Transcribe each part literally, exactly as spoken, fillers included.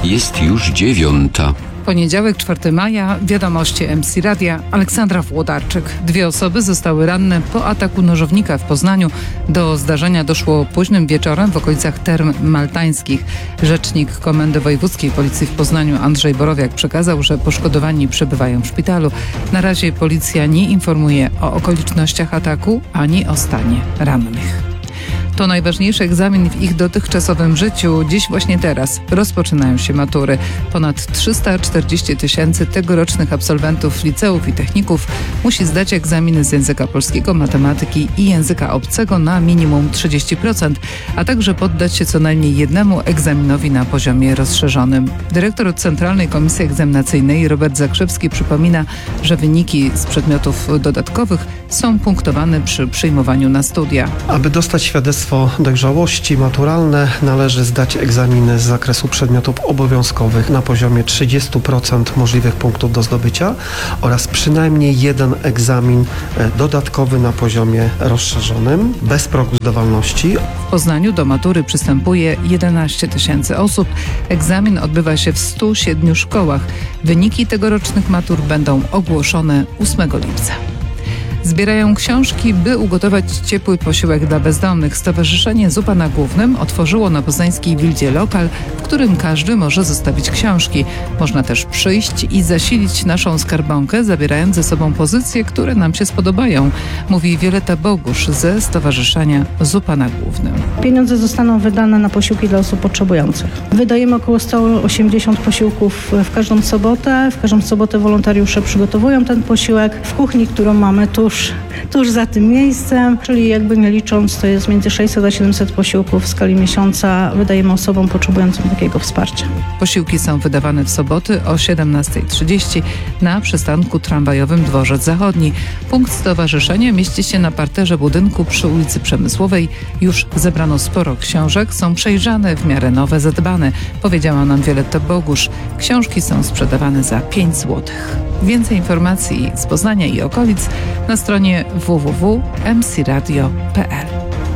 Jest już dziewiąta. Poniedziałek, czwartego maja, wiadomości M C Radia, Aleksandra Włodarczyk. Dwie osoby zostały ranne po ataku nożownika w Poznaniu. Do zdarzenia doszło późnym wieczorem w okolicach Term Maltańskich. Rzecznik Komendy Wojewódzkiej Policji w Poznaniu Andrzej Borowiak przekazał, że poszkodowani przebywają w szpitalu. Na razie policja nie informuje o okolicznościach ataku ani o stanie rannych. To najważniejszy egzamin w ich dotychczasowym życiu. Dziś właśnie teraz rozpoczynają się matury. Ponad trzysta czterdzieści tysięcy tegorocznych absolwentów liceów i techników musi zdać egzaminy z języka polskiego, matematyki i języka obcego na minimum trzydzieści procent, a także poddać się co najmniej jednemu egzaminowi na poziomie rozszerzonym. Dyrektor Centralnej Komisji Egzaminacyjnej Robert Zakrzewski przypomina, że wyniki z przedmiotów dodatkowych są punktowane przy przyjmowaniu na studia. Aby dostać świadectwo dojrzałości maturalne, należy zdać egzaminy z zakresu przedmiotów obowiązkowych na poziomie trzydzieści procent możliwych punktów do zdobycia oraz przynajmniej jeden egzamin dodatkowy na poziomie rozszerzonym, bez progu zdawalności. W Poznaniu do matury przystępuje jedenaście tysięcy osób. Egzamin odbywa się w stu siedmiu szkołach. Wyniki tegorocznych matur będą ogłoszone ósmego lipca. Zbierają książki, by ugotować ciepły posiłek dla bezdomnych. Stowarzyszenie Zupa na Głównym otworzyło na poznańskiej Wildzie lokal, w którym każdy może zostawić książki. Można też przyjść i zasilić naszą skarbonkę, zabierając ze sobą pozycje, które nam się spodobają, mówi Wioleta Bogusz ze Stowarzyszenia Zupa na Głównym. Pieniądze zostaną wydane na posiłki dla osób potrzebujących. Wydajemy około sto osiemdziesiąt posiłków w każdą sobotę. W każdą sobotę wolontariusze przygotowują ten posiłek. W kuchni, którą mamy tuż tuż za tym miejscem, czyli jakby nie licząc, to jest między sześćset a siedemset posiłków w skali miesiąca wydajemy osobom potrzebującym takiego wsparcia. Posiłki są wydawane w soboty o siedemnasta trzydzieści na przystanku tramwajowym Dworzec Zachodni. Punkt stowarzyszenia mieści się na parterze budynku przy ulicy Przemysłowej. Już zebrano sporo książek, są przejrzane, w miarę nowe, zadbane, powiedziała nam Wioleta Bogusz. Książki są sprzedawane za pięć złotych. Więcej informacji z Poznania i okolic na stronie w w w kropka m c radio kropka p l.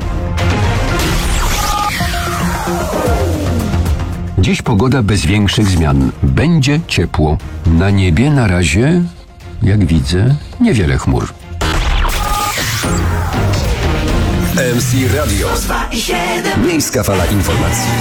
Dziś pogoda bez większych zmian. Będzie ciepło. Na niebie na razie, jak widzę, niewiele chmur. M C Radio. Miejska fala informacji.